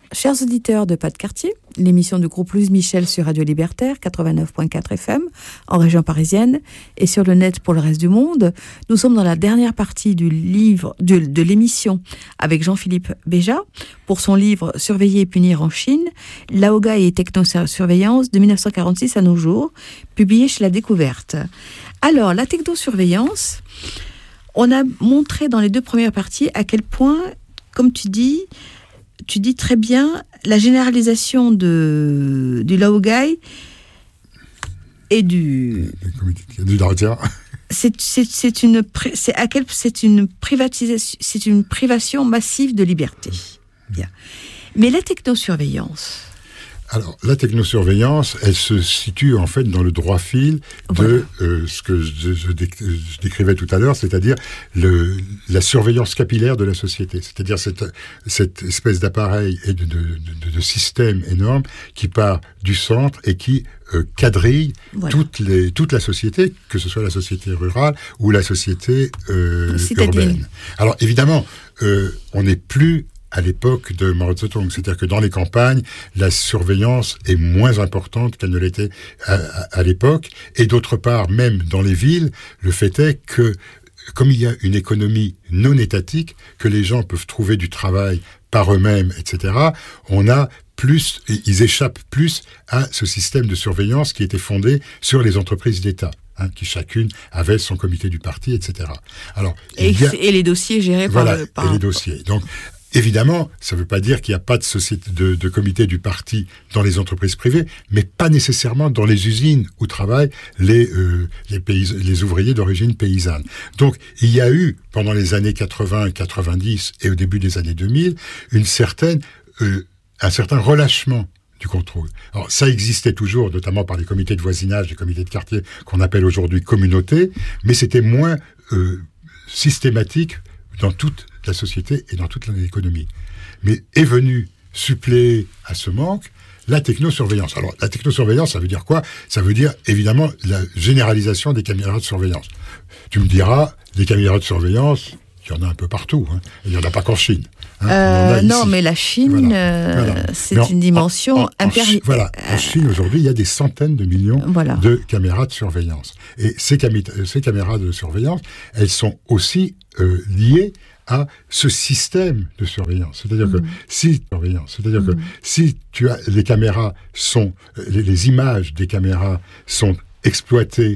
Chers auditeurs de Pas de quartier, l'émission du groupe Louise Michel sur Radio Libertaire 89.4 FM en région parisienne et sur le net pour le reste du monde. Nous sommes dans la dernière partie du livre de l'émission avec Jean-Philippe Béja pour son livre Surveiller et punir en Chine, Laogai et technosurveillance de 1946 à nos jours, publié chez La Découverte. Alors, la technosurveillance, on a montré dans les deux premières parties à quel point, comme tu dis très bien, la généralisation du laogai et du Dardia. C'est une privation massive de liberté. Bien. Mais la technosurveillance. Alors, la technosurveillance, elle se situe en fait dans le droit fil de ce que je décrivais tout à l'heure, c'est-à-dire la surveillance capillaire de la société. C'est-à-dire cette espèce d'appareil et de système énorme qui part du centre et qui quadrille toute la société, que ce soit la société rurale ou la société urbaine. Alors, évidemment, on n'est plus à l'époque de Mao Tse-tung. C'est-à-dire que dans les campagnes, la surveillance est moins importante qu'elle ne l'était à l'époque. Et d'autre part, même dans les villes, le fait est que, comme il y a une économie non étatique, que les gens peuvent trouver du travail par eux-mêmes, etc., ils échappent plus à ce système de surveillance qui était fondé sur les entreprises d'État. Qui chacune avait son comité du parti, etc. Alors, et les dossiers gérés par... et les dossiers. Donc, évidemment, ça ne veut pas dire qu'il n'y a pas de société, de comité du parti dans les entreprises privées, mais pas nécessairement dans les usines où travaillent les ouvriers d'origine paysanne. Donc, il y a eu, pendant les années 80, 90 et au début des années 2000, un certain relâchement du contrôle. Alors, ça existait toujours, notamment par les comités de voisinage, les comités de quartier, qu'on appelle aujourd'hui communautés, mais c'était moins systématique dans toute la société et dans toute l'économie. Mais est venu suppléer à ce manque la technosurveillance. Alors, la technosurveillance, ça veut dire quoi ? Ça veut dire, évidemment, la généralisation des caméras de surveillance. Tu me diras, des caméras de surveillance, il y en a un peu partout. Il n'y en a pas qu'en Chine. Non, mais la Chine, c'est une dimension impérieuse. En Chine, aujourd'hui, il y a des centaines de millions de caméras de surveillance. Et ces caméras de surveillance, elles sont aussi liées à ce système de surveillance. C'est-à-dire que si tu as les caméras les images des caméras sont exploitées